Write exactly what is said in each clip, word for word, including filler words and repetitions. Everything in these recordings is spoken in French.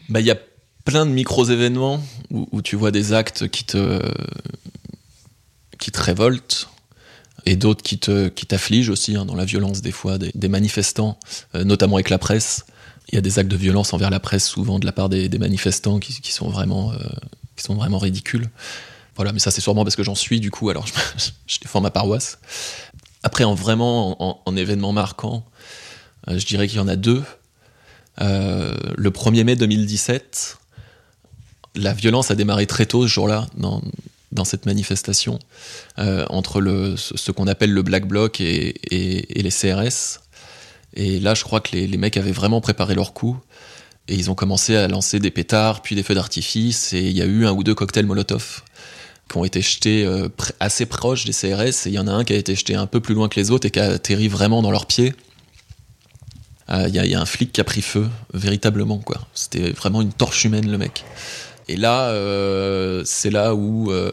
Bah, il y a plein de micros-événements où, où tu vois des actes qui te, qui te révoltent et d'autres qui, te, qui t'affligent aussi, hein, dans la violence des fois, des, des manifestants, euh, notamment avec la presse. Il y a des actes de violence envers la presse, souvent de la part des, des manifestants, qui, qui, sont vraiment, euh, qui sont vraiment ridicules. Voilà, mais ça, c'est sûrement parce que j'en suis, du coup, alors je, je défends ma paroisse. Après, en vraiment, en, en événement marquant, euh, je dirais qu'il y en a deux. Euh, le premier mai deux mille dix-sept, la violence a démarré très tôt ce jour-là, dans, dans cette manifestation, euh, entre le, ce qu'on appelle le Black Bloc et, et, et les C R S. Et là, je crois que les, les mecs avaient vraiment préparé leur coup. Et ils ont commencé à lancer des pétards, puis des feux d'artifice. Et il y a eu un ou deux cocktails Molotov qui ont été jetés euh, pr- assez proches des C R S. Et il y en a un qui a été jeté un peu plus loin que les autres et qui a atterri vraiment dans leurs pieds. Il euh, y, y a un flic qui a pris feu, véritablement, quoi. C'était vraiment une torche humaine, le mec. Et là, euh, c'est là où... Euh,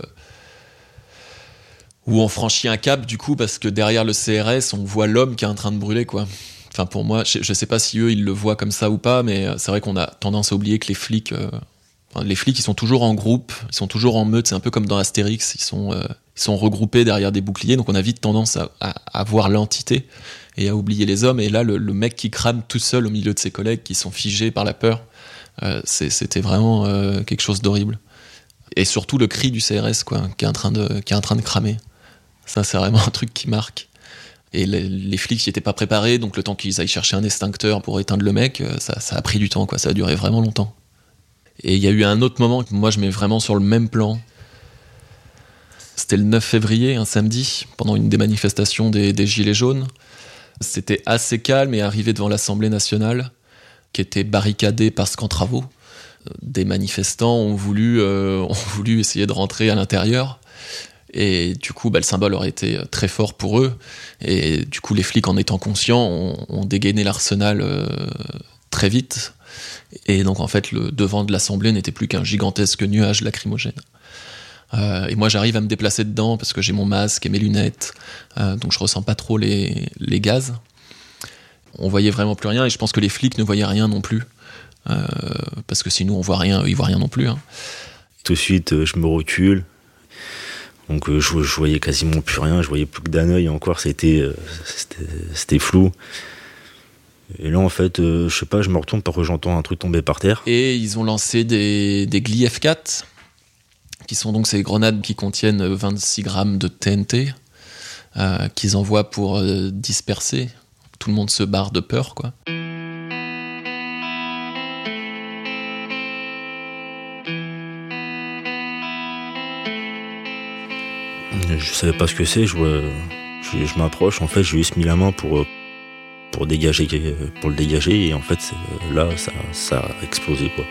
où on franchit un cap, du coup, parce que derrière le C R S, on voit l'homme qui est en train de brûler, quoi. Enfin, pour moi, je, je sais pas si eux, ils le voient comme ça ou pas, mais c'est vrai qu'on a tendance à oublier que les flics, euh, enfin, les flics, ils sont toujours en groupe, ils sont toujours en meute, c'est un peu comme dans Astérix, ils sont, euh, ils sont regroupés derrière des boucliers, donc on a vite tendance à, à, à voir l'entité et à oublier les hommes. Et là, le, le mec qui crame tout seul au milieu de ses collègues qui sont figés par la peur, euh, c'est, c'était vraiment euh, quelque chose d'horrible. Et surtout le cri du C R S, quoi, qui est en train de, qui est en train de cramer. Ça, c'est vraiment un truc qui marque. Et les, les flics n'y étaient pas préparés, donc le temps qu'ils aillent chercher un extincteur pour éteindre le mec, ça, ça a pris du temps, quoi. Ça a duré vraiment longtemps. Et il y a eu un autre moment que moi je mets vraiment sur le même plan. C'était le neuf février, un samedi, pendant une des manifestations des, des Gilets jaunes. C'était assez calme et arrivé devant l'Assemblée nationale, qui était barricadée par Scantravo. Des manifestants ont voulu, euh, ont voulu essayer de rentrer à l'intérieur. Et du coup, bah, le symbole aurait été très fort pour eux. Et du coup, les flics, en étant conscients, ont, ont dégainé l'arsenal euh, très vite. Et donc, en fait, le devant de l'Assemblée n'était plus qu'un gigantesque nuage lacrymogène. Euh, et moi, j'arrive à me déplacer dedans parce que j'ai mon masque et mes lunettes. Euh, donc, je ressens pas trop les, les gaz. On voyait vraiment plus rien. Et je pense que les flics ne voyaient rien non plus. Euh, parce que si nous, on voit rien, eux, ils voient rien non plus. Hein. Tout de suite, je me recule. Donc euh, je, je voyais quasiment plus rien, je voyais plus que d'un œil encore, c'était, euh, c'était, c'était flou. Et là en fait, euh, je sais pas, je me retourne parce que j'entends un truc tomber par terre. Et ils ont lancé des, des Gli F quatre, qui sont donc ces grenades qui contiennent vingt-six grammes de T N T, euh, qu'ils envoient pour euh, disperser. Tout le monde se barre de peur, quoi. Je savais pas ce que c'est, je, je, je m'approche, en fait j'ai juste mis la main pour, pour, dégager, pour le dégager et en fait là ça, ça a explosé, quoi.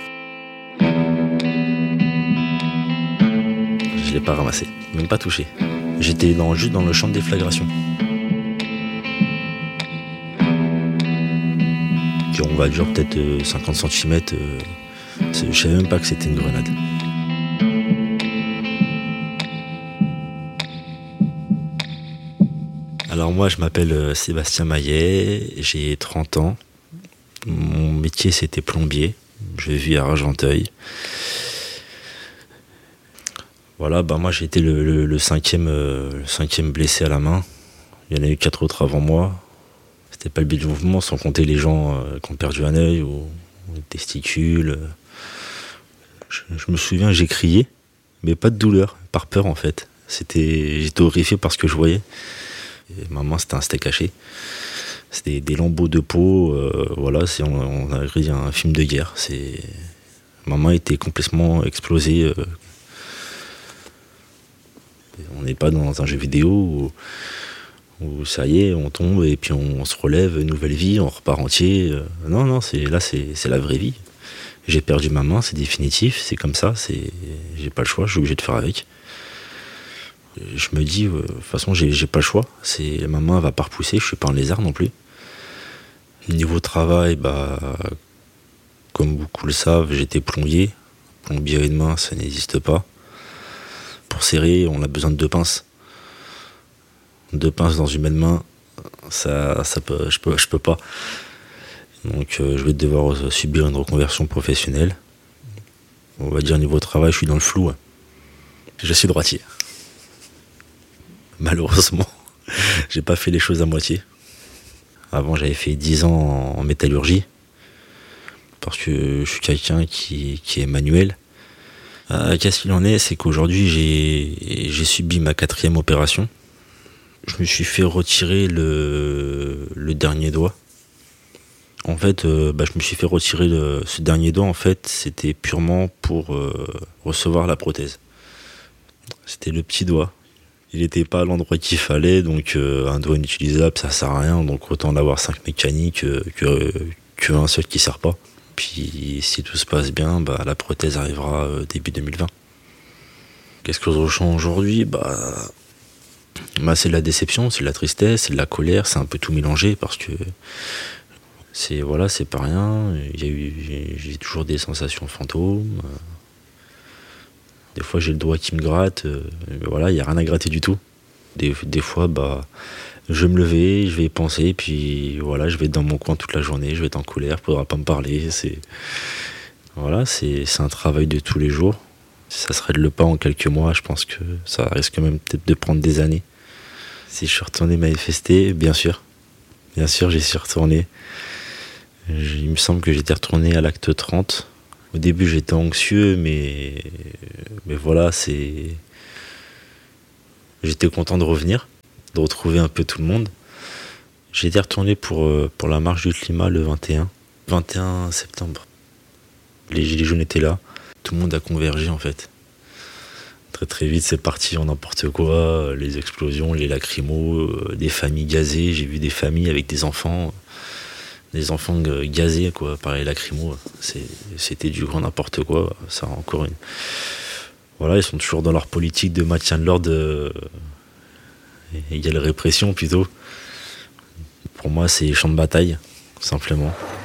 Je l'ai pas ramassé, même pas touché. J'étais dans, juste dans le champ de déflagration. Qui on va dire peut-être cinquante centimètres, je savais même pas que c'était une grenade. Alors moi je m'appelle Sébastien Maillet, j'ai trente ans, mon métier c'était plombier, je vis à Argenteuil. Voilà, bah moi j'ai été le, le, le, cinquième, euh, le cinquième blessé à la main, il y en a eu quatre autres avant moi. C'était pas le but du mouvement, sans compter les gens euh, qui ont perdu un œil ou, ou des testicules. Je, je me souviens, j'ai crié, mais pas de douleur, par peur en fait. C'était, j'étais horrifié par ce que je voyais. Et ma main c'était un steak haché, c'était des lambeaux de peau, euh, voilà, c'est, on, on a écrit un film de guerre. C'est... Ma main était complètement explosée. Euh... On n'est pas dans un jeu vidéo où, où ça y est, on tombe et puis on, on se relève, nouvelle vie, on repart entier. Euh... Non, non, c'est, là c'est, c'est la vraie vie. J'ai perdu ma main, c'est définitif, c'est comme ça, c'est... j'ai pas le choix, je suis obligé de faire avec. Je me dis, de euh, toute façon, j'ai, j'ai pas le choix. C'est, ma main va pas repousser, je suis pas un lézard non plus. Niveau travail, bah, comme beaucoup le savent, j'étais plombier. Plombier à une main, ça n'existe pas. Pour serrer, on a besoin de deux pinces. Deux pinces dans une même main, ça, ça peut, je peux, je peux pas. Donc, euh, je vais devoir subir une reconversion professionnelle. On va dire niveau travail, je suis dans le flou. Je suis droitier. Malheureusement, j'ai pas fait les choses à moitié. Avant, j'avais fait dix ans en métallurgie. Parce que je suis quelqu'un qui, qui est manuel. Euh, qu'est-ce qu'il en est, c'est qu'aujourd'hui, j'ai, j'ai subi ma quatrième opération. Je me suis fait retirer le, le dernier doigt. En fait, euh, bah, je me suis fait retirer le, ce dernier doigt, en fait, c'était purement pour euh, recevoir la prothèse. C'était le petit doigt. Il n'était pas à l'endroit qu'il fallait, donc euh, un doigt inutilisable, ça sert à rien, donc autant en avoir cinq mécaniques euh, que, que un seul qui sert pas. Puis si tout se passe bien, bah, la prothèse arrivera euh, début deux mille vingt. Qu'est-ce que je ressens aujourd'hui ? Bah, bah, c'est de la déception, c'est de la tristesse, c'est de la colère, c'est un peu tout mélangé parce que c'est voilà, c'est pas rien. Il y a eu, j'ai, j'ai toujours des sensations fantômes. Des fois j'ai le doigt qui me gratte. Euh, voilà, il y a rien à gratter du tout. Des, des fois, bah, je vais me lever, je vais y penser, puis voilà, je vais être dans mon coin toute la journée, je vais être en colère, il faudra pas me parler. C'est voilà, c'est, c'est un travail de tous les jours. Si ça se règle pas en quelques mois, je pense que ça risque même peut-être de prendre des années. Si je suis retourné manifester, bien sûr, bien sûr, j'y suis retourné. Il me semble que j'étais retourné à l'acte trente. Au début, j'étais anxieux, mais, mais voilà, c'est... J'étais content de revenir, de retrouver un peu tout le monde. J'étais retourné pour, pour la marche du climat le vingt et un, vingt et un septembre. Les gilets jaunes étaient là. Tout le monde a convergé, en fait. Très très vite, c'est parti en n'importe quoi. Les explosions, les lacrymos, des familles gazées. J'ai vu des familles avec des enfants... Des enfants gazés, quoi, par les lacrymos. C'est, c'était du grand n'importe quoi. Ça, encore une... Voilà, ils sont toujours dans leur politique de maintien de l'ordre. Euh... Il y a la répression, plutôt. Pour moi, c'est champ de bataille, simplement.